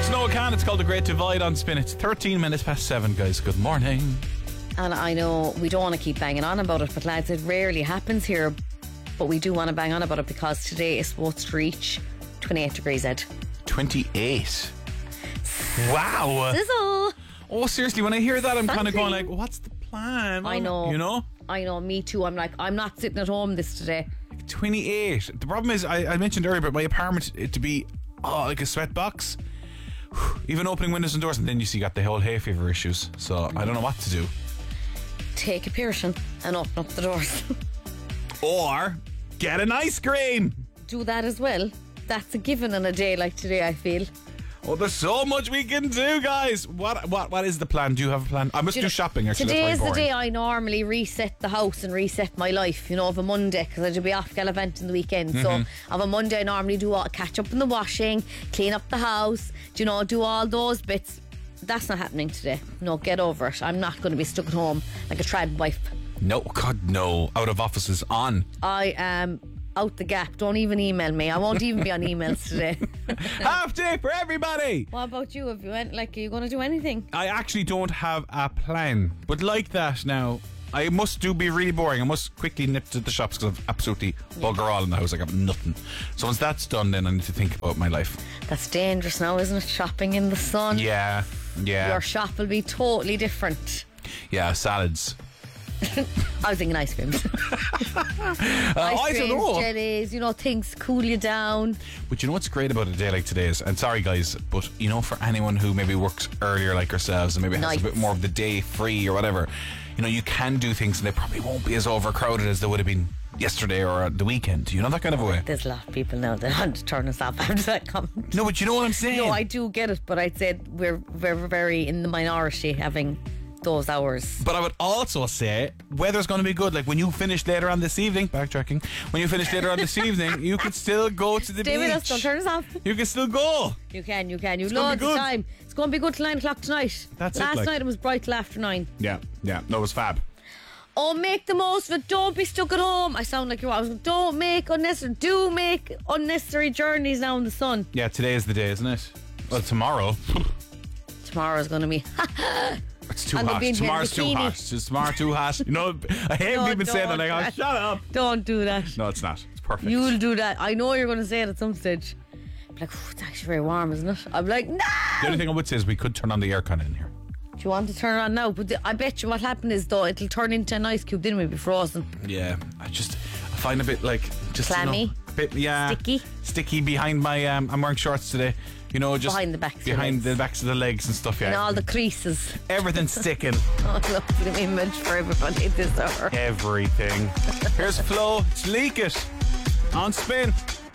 It's Noah Khan. It's called The Great Divide on Spin. It's 13 minutes past 7, guys. Good morning. And I know we don't want to keep banging on about it, but lads, it rarely happens here. But we do want to bang on about it because today is supposed to reach 28 degrees, Ed. 28. Wow. Sizzle. Oh, seriously, when I hear that, I'm kind of going like, what's the plan? I know. You know? I know, me too. I'm like, I'm not sitting at home this today. 28. The problem is, I mentioned earlier about my apartment, it to be like a sweat box. Even opening windows and doors, and then you see you got the whole hay fever issues. So I don't know what to do. Take a Pearson and open up the doors. Or get an ice cream. Do that as well. That's a given on a day like today, I feel. Oh, there's so much we can do, guys. What is the plan? Do you have a plan? I must do shopping, actually. Today is the day I normally reset the house and reset my life, of a Monday, because I do be off gallivanting the weekend. So of a Monday I normally do catch up in the washing, clean up the house, do all those bits. That's not happening today. No, get over it. I'm not going to be stuck at home like a trad wife. No, God, no. Out of office is on. I am out the gap. Don't even email me. I won't even be on emails today. Half day for everybody. What about you? Are you going to do anything? I actually don't have a plan, but like that now, I must be really boring. I must quickly nip to the shops because I've absolutely bugger all in the house. I got nothing. So once that's done, then I need to think about my life. That's dangerous now, isn't it? Shopping in the sun. Yeah. Your shop will be totally different. Yeah, salads. I was thinking ice creams. Ice creams, jellies, things cool you down. But you know what's great about a day like today is, and sorry guys, but for anyone who maybe works earlier like ourselves and maybe has a bit more of the day free or whatever, you can do things and they probably won't be as overcrowded as they would have been yesterday or the weekend. That kind of a way. There's a lot of people now that want to turn us off after that comment. No, but you know what I'm saying? No, I do get it, but I'd say we're very, very in the minority having those hours. But I would also say weather's going to be good. Like when you finish later on this evening, backtracking, when you finish later on this evening, you could still go to the beach. Stay with us, don't turn us off. You can still go. You can. You've loads of time. It's going to be good till 9 o'clock tonight. That's Last night it was bright till after 9. Yeah. No, it was fab. Oh, make the most of it. Don't be stuck at home. I sound like don't make unnecessary journeys now in the sun. Yeah, today is the day, isn't it? Well, tomorrow. Tomorrow's going to be it's too hot. Tomorrow's too hot. Is tomorrow too hot? I hate people saying that. Like, shut up. Don't do that. No, it's not. It's perfect. You'll do that. I know you're going to say it at some stage. I'm like, it's actually very warm, isn't it? I'm like, no! The only thing I would say is we could turn on the aircon in here. Do you want to turn it on now? But I bet you what happened is, though, it'll turn into an ice cube, then we'll be frozen. Yeah, I find a bit like just clammy, a bit sticky behind my. I'm wearing shorts today. Just behind the backs, the backs of the legs and stuff. Yeah, and all the creases. Everything's sticking. Oh, lovely image for everybody this hour. Everything. Here's Flo. It's Leak It on Spin.